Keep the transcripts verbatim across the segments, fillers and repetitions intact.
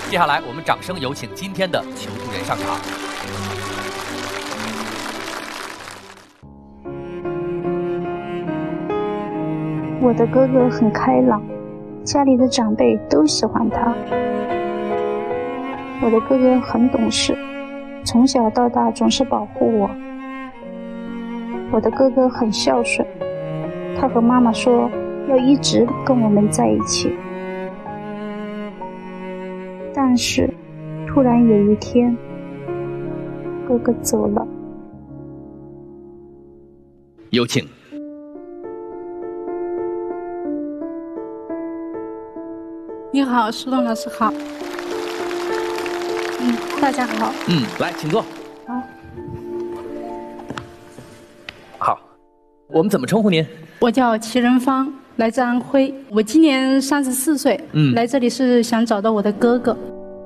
接下来，我们掌声有请今天的求助人上场。 我的哥哥很开朗，家里的长辈都喜欢他。我的哥哥很懂事，从小到大总是保护我。我的哥哥很孝顺，他和妈妈说要一直跟我们在一起。但是突然有一天，哥哥走了。 有请。 你好，石龙老师好。嗯，大家好。 嗯，来，请坐。 好。 好，我们怎么称呼您？ 我叫齐仁芳，来自安徽。我今年三十四岁。嗯，来这里是想找到我的哥哥。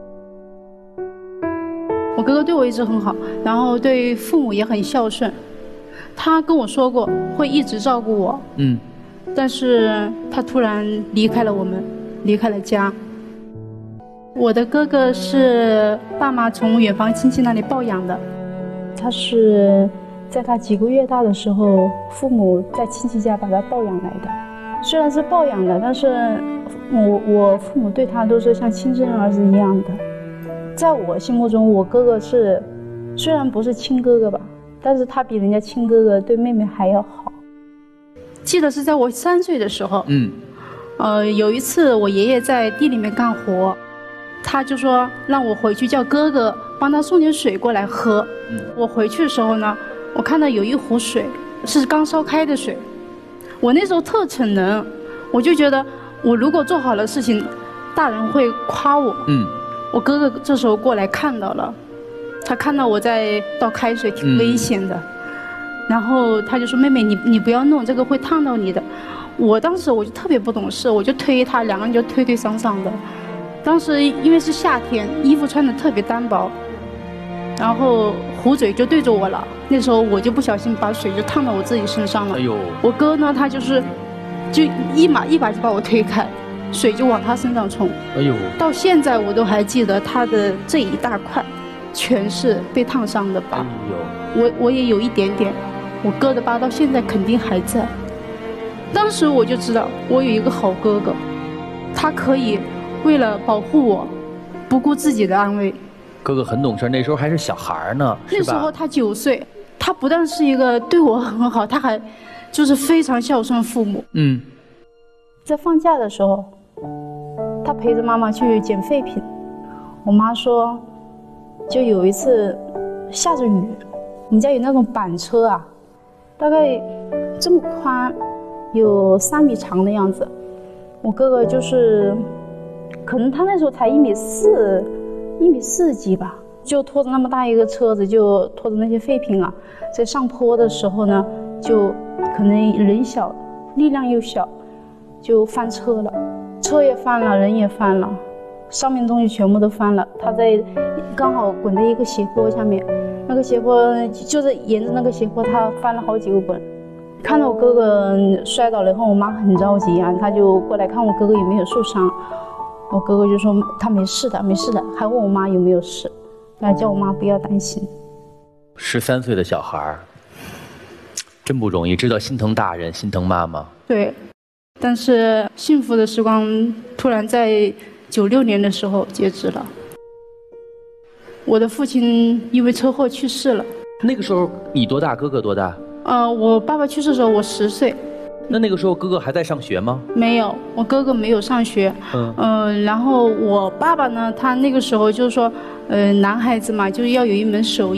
我哥哥对我一直很好，然后对父母也很孝顺。他跟我说过会一直照顾我。嗯，但是他突然离开了我们。离开了家。我的哥哥是爸妈从远房亲戚那里抱养的，他是在他几个月大的时候，父母在亲戚家把他抱养来的。虽然是抱养的，但是我我父母对他都是像亲生儿子一样的。在我心目中，我哥哥是虽然不是亲哥哥吧，但是他比人家亲哥哥对妹妹还要好。记得是在我三岁的时候，嗯。呃，有一次我爷爷在地里面干活，他就说让我回去叫哥哥帮他送点水过来喝。嗯、我回去的时候呢，我看到有一壶水是刚烧开的水。我那时候特逞能，我就觉得我如果做好了事情，大人会夸我。嗯，我哥哥这时候过来看到了，他看到我在倒开水，挺危险的。嗯、然后他就说：“妹妹，你你不要弄，这个会烫到你的。”我当时我就特别不懂事，我就推他，两个人就推推搡搡的。当时因为是夏天，衣服穿的特别单薄，然后壶嘴就对着我了。那时候我就不小心把水就烫到我自己身上了。哎呦！我哥呢，他就是就一把一把就把我推开，水就往他身上冲。哎呦！到现在我都还记得他的这一大块，全是被烫伤的疤。哎呦！我我也有一点点，我哥的疤到现在肯定还在。当时我就知道我有一个好哥哥，他可以为了保护我不顾自己的安危。 哥哥很懂事，那时候还是小孩呢，是吧？ 那时候他九岁，他不但是一个对我很好，他还就是非常孝顺父母。嗯，在放假的时候，他陪着妈妈去捡废品。我妈说，就有一次下着雨，我们家有那种板车啊，大概这么宽，有三米长的样子。我哥哥就是，可能他那时候才一米四，一米四几吧，就拖着那么大一个车子，就拖着那些废品啊，在上坡的时候呢，就可能人小，力量又小，就翻车了，车也翻了，人也翻了，上面东西全部都翻了。他在刚好滚在一个斜坡下面，那个斜坡就是沿着那个斜坡，他翻了好几个滚。看到我哥哥摔倒了以后，我妈很着急啊，她就过来看我哥哥有没有受伤。我哥哥就说他没事的，没事的，还问我妈有没有事，那叫我妈不要担心。 十三岁的小孩真不容易，知道心疼大人，心疼妈妈。 对，但是幸福的时光突然在九六年的时候截止了。我的父亲因为车祸去世了。 那个时候你多大？哥哥多大？ 呃，我爸爸去世的时候我十岁。 那那个时候哥哥还在上学吗？ 没有，我哥哥没有上学。嗯，呃，然后我爸爸呢，他那个时候就是说，呃，男孩子嘛，就是要有一门手艺。